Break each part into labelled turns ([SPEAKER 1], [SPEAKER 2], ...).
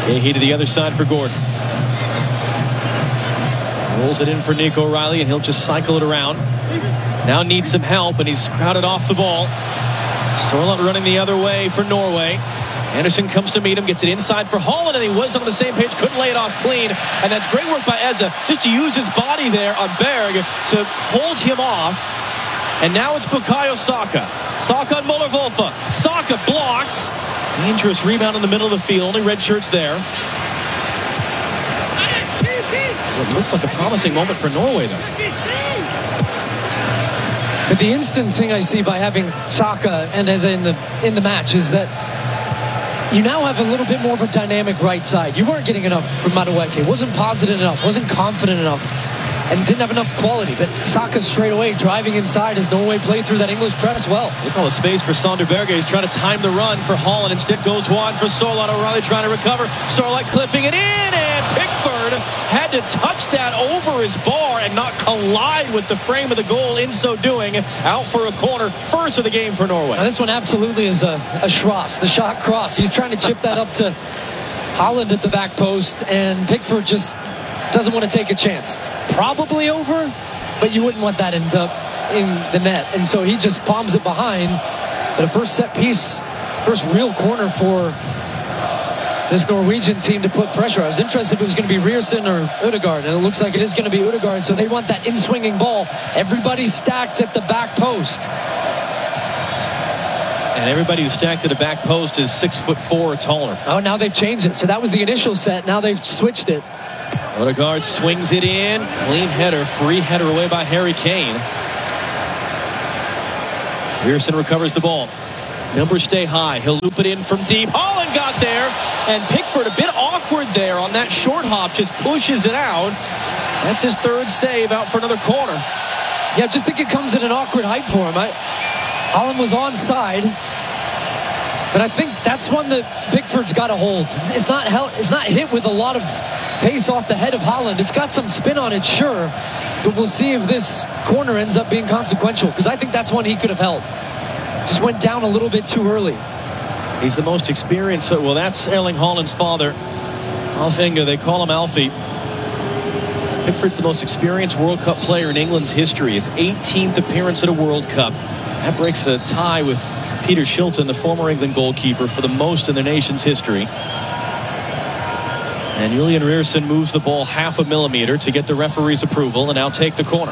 [SPEAKER 1] He to the other side for Gordon. Rolls it in for Nico O'Reilly, and he'll just cycle it around. Now needs some help, and he's crowded off the ball. Sorloth running the other way for Norway. Anderson comes to meet him, gets it inside for Holland, and he was on the same page, couldn't lay it off clean. And that's great work by Eza, just to use his body there on Berg to hold him off. And now it's Bukayo Saka. Saka on Muller-Wolfe. Saka blocked. Dangerous rebound in the middle of the field. Only red shirts there. It looked like a promising moment for Norway, though.
[SPEAKER 2] But the instant thing I see by having Saka and Eza in the match is that you now have a little bit more of a dynamic right side. You weren't getting enough from Madueke. Wasn't positive enough. Wasn't confident enough. And didn't have enough quality. But Saka straight away driving inside as Norway played through that English press well.
[SPEAKER 1] Look at all the space for Sander Berge. He's trying to time the run for Holland. Instead goes wide for Sorloth. O'Reilly trying to recover. Sorloth clipping it in. And Pickford had to touch that over his bar and not collide with the frame of the goal. In so doing, out for a corner. First of the game for Norway.
[SPEAKER 2] Now this one absolutely is a Schross. The shot cross. He's trying to chip that up to Holland at the back post. And Pickford just doesn't want to take a chance. Probably over, but you wouldn't want that in the net. And so he just palms it behind. But a first set piece, first real corner for this Norwegian team to put pressure. I was interested if it was going to be Ryerson or Ødegaard, and it looks like it is going to be Ødegaard. So they want that in-swinging ball. Everybody's stacked at the back post.
[SPEAKER 1] And everybody who's stacked at the back post is 6'4" or taller.
[SPEAKER 2] Oh, now they've changed it. So that was the initial set. Now they've switched it.
[SPEAKER 1] Ødegaard swings it in. Clean header. Free header away by Harry Kane. Ryerson recovers the ball. Numbers stay high. He'll loop it in from deep. Holland got there. And Pickford a bit awkward there on that short hop. Just pushes it out. That's his third save out for another corner.
[SPEAKER 2] Yeah, just think it comes at an awkward height for him. Holland was onside. But I think that's one that Pickford's got to hold. It's not hit with a lot of pace off the head of Holland. It's got some spin on it, sure. But we'll see if this corner ends up being consequential. Because I think that's one he could have held. Just went down a little bit too early.
[SPEAKER 1] He's the most experienced. Well, that's Erling Haaland's father. Alf Inge, they call him Alfie. Pickford's the most experienced World Cup player in England's history. His 18th appearance at a World Cup. That breaks a tie with Peter Shilton, the former England goalkeeper, for the most in their nation's history. And Julian Ryerson moves the ball half a millimeter to get the referee's approval and now take the corner.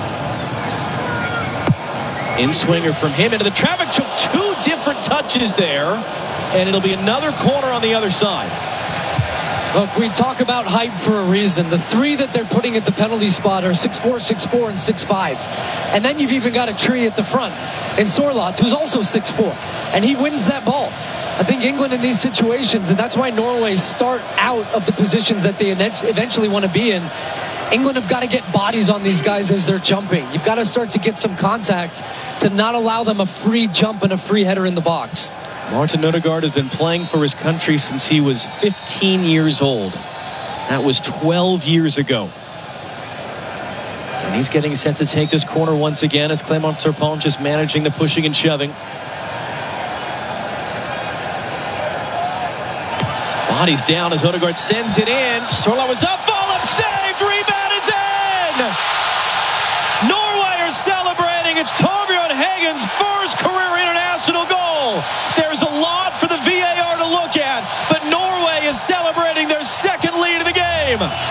[SPEAKER 1] In-swinger from him into the traffic. Took two different touches there. And it'll be another corner on the other side.
[SPEAKER 2] Look, we talk about height for a reason. The three that they're putting at the penalty spot are 6'4", 6'4", and 6'5". And then you've even got a tree at the front. And Sorloth, who's also 6'4". And he wins that ball. I think England in these situations, and that's why Norway start out of the positions that they eventually want to be in. England have got to get bodies on these guys as they're jumping. You've got to start to get some contact to not allow them a free jump and a free header in the box.
[SPEAKER 1] Martin Ødegaard has been playing for his country since he was 15 years old. That was 12 years ago. And he's getting set to take this corner once again as Clément Turpin just managing the pushing and shoving. Bodies down as Ødegaard sends it in. Sorloth was up, fall up, saved, rebound, it's in! Norway are celebrating. It's Torbjørn Hagen's first career international goal. There's a lot for the VAR to look at, but Norway is celebrating their second lead of the game.